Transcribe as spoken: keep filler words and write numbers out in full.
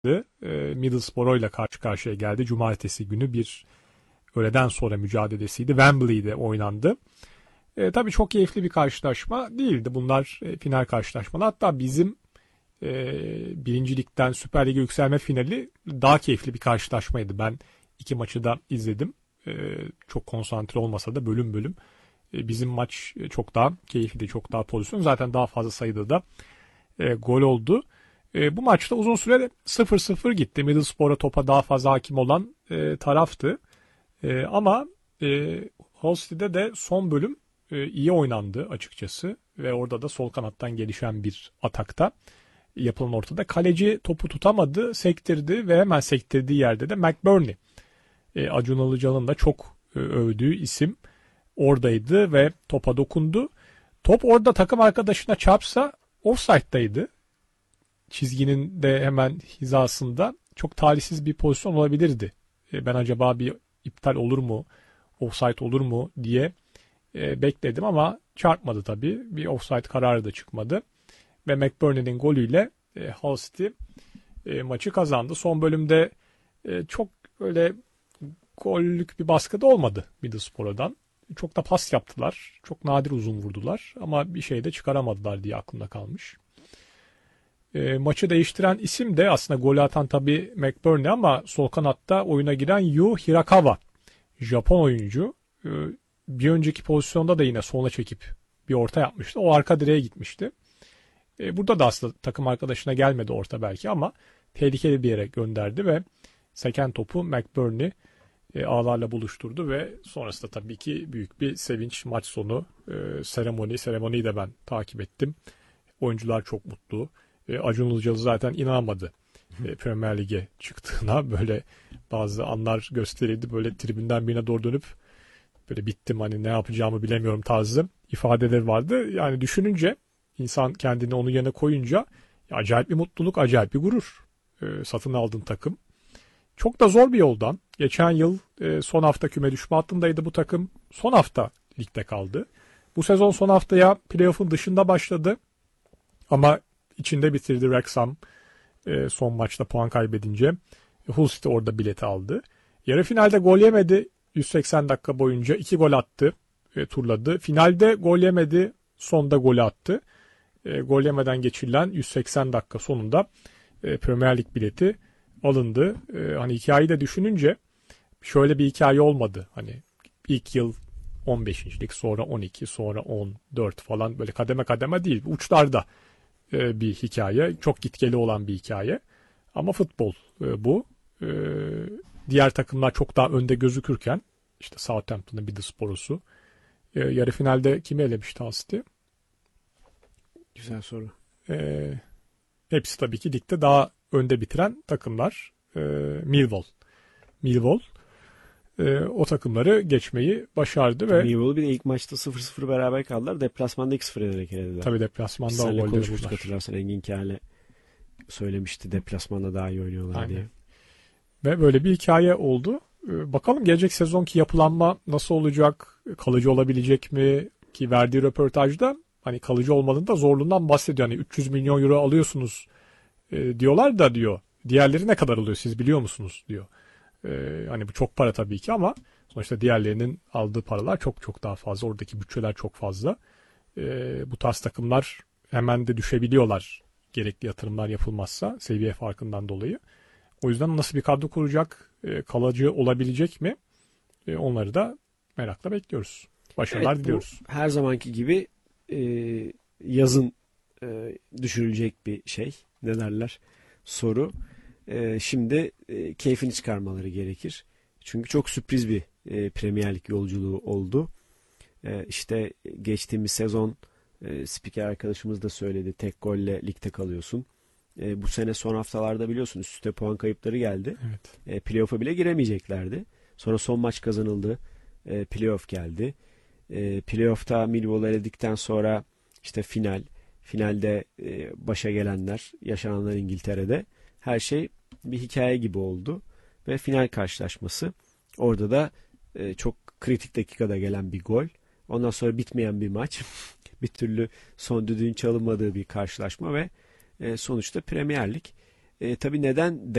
e, Middlesbrough ile karşı karşıya geldi. Cumartesi günü bir öğleden sonra mücadelesiydi. Wembley'de oynandı. E, tabii çok keyifli bir karşılaşma değildi. Bunlar e, final karşılaşmaları. Hatta bizim e, birinci ligden Süper Lig'e yükselme finali daha keyifli bir karşılaşmaydı. Ben iki maçı da izledim. E, çok konsantre olmasa da bölüm bölüm. E, bizim maç çok daha keyifliydi. Çok daha pozisyon. Zaten daha fazla sayıda da e, gol oldu. E, bu maçta uzun süre sıfır sıfır gitti. Middlesbrough'a topa daha fazla hakim olan e, taraftı. E, ama e, Hull City'de de son bölüm e, iyi oynandı açıkçası. Ve orada da sol kanattan gelişen bir atakta yapılan ortada. Kaleci topu tutamadı, sektirdi ve hemen sektirdiği yerde de McBurney. E, Acun Ilıcalı'nın da çok e, övdüğü isim oradaydı ve topa dokundu. Top orada takım arkadaşına çarpsa offside'daydı. Çizginin de hemen hizasında çok talihsiz bir pozisyon olabilirdi. E, ben acaba bir iptal olur mu, offside olur mu diye e, bekledim ama çarpmadı tabii. Bir offside kararı da çıkmadı. Ve McBurney'nin golüyle e, Hull City e, maçı kazandı. Son bölümde e, çok öyle gollük bir baskı da olmadı Middlesbrough'dan. Çok da pas yaptılar. Çok nadir uzun vurdular ama bir şey de çıkaramadılar diye aklımda kalmış. E, maçı değiştiren isim de aslında golü atan tabii McBurney ama sol kanatta oyuna giren Yu Hirakawa. Japon oyuncu. E, bir önceki pozisyonda da yine sola çekip bir orta yapmıştı. O arka direğe gitmişti. E, burada da aslında takım arkadaşına gelmedi orta belki ama tehlikeli bir yere gönderdi ve seken topu McBurney e, ağlarla buluşturdu ve sonrasında tabii ki büyük bir sevinç maç sonu e, seremoni. Seremoniyi de ben takip ettim. Oyuncular çok mutlu. E, Acun Ilıcalı zaten inanamadı e, Premier Lig'e çıktığına. Böyle bazı anlar gösterildi. Böyle tribünden birine doğru dönüp böyle bittim hani ne yapacağımı bilemiyorum tarzı ifadeler vardı. Yani düşününce İnsan kendini onun yerine koyunca acayip bir mutluluk, acayip bir gurur. E, satın aldığın takım. Çok da zor bir yoldan. Geçen yıl e, son hafta küme düşme hattındaydı bu takım. Son hafta ligde kaldı. Bu sezon son haftaya playoff'un dışında başladı. Ama içinde bitirdi Wrexham e, son maçta puan kaybedince. Hull City orada bileti aldı. Yarı finalde gol yemedi. yüz seksen dakika boyunca iki gol attı. E, turladı. Finalde gol yemedi. Sonda golü attı. E, gol yemeden geçirilen yüz seksen dakika sonunda e, Premier Lig bileti alındı. E, hani hikayeyi de düşününce şöyle bir hikaye olmadı. Hani ilk yıl on beşincilik sonra on iki sonra on dört falan böyle kademe kademe değil. Uçlarda e, bir hikaye. Çok gitgeli olan bir hikaye. Ama futbol e, bu. E, diğer takımlar çok daha önde gözükürken işte Southampton'ın Middlesbrough'su e, yarı finalde kimi elemişti Hull City? Güzel soru. E, hepsi tabii ki ligde daha önde bitiren takımlar. E, Millwall. Millwall e, o takımları geçmeyi başardı ve Millwall bir de ilk maçta sıfır sıfır beraber kaldılar. Deplasmanda iki sıfır ederek elediler. Tabii deplasmanda Senle o golleri konuşmuştuk buldular. hatırlarsan. Engin Kâhle söylemişti deplasmanda daha iyi oynuyorlar Aynen. diye. Ve böyle bir hikaye oldu. E, bakalım gelecek sezonki yapılanma nasıl olacak? Kalıcı olabilecek mi? Ki verdiği röportajda hani kalıcı olmanın da zorluğundan bahsediyor. Hani üç yüz milyon euro alıyorsunuz e, diyorlar da diyor. Diğerleri ne kadar alıyor siz biliyor musunuz diyor. E, hani bu çok para tabii ki ama sonuçta diğerlerinin aldığı paralar çok çok daha fazla. Oradaki bütçeler çok fazla. E, bu tarz takımlar hemen de düşebiliyorlar gerekli yatırımlar yapılmazsa seviye farkından dolayı. O yüzden nasıl bir kadro kuracak, e, kalıcı olabilecek mi? E, onları da merakla bekliyoruz. Başarılar Evet, diliyoruz. Her zamanki gibi e, yazın e, düşürülecek bir şey. Ne derler? Soru. E, şimdi e, keyfini çıkarmaları gerekir. Çünkü çok sürpriz bir e, Premier Lig yolculuğu oldu. E, işte geçtiğimiz sezon e, spiker arkadaşımız da söyledi. Tek golle ligde kalıyorsun. E, bu sene son haftalarda biliyorsun üst üste puan kayıpları geldi. Evet. E, playoff'a bile giremeyeceklerdi. Sonra son maç kazanıldı. E, playoff geldi. E, playoff'ta Millwall'u eledikten sonra işte final. Finalde e, başa gelenler, yaşananlar İngiltere'de. Her şey bir hikaye gibi oldu. Ve final karşılaşması. Orada da e, çok kritik dakikada gelen bir gol. Ondan sonra bitmeyen bir maç. Bir türlü son düdüğün çalınmadığı bir karşılaşma ve e, sonuçta Premier Lig. E, tabii neden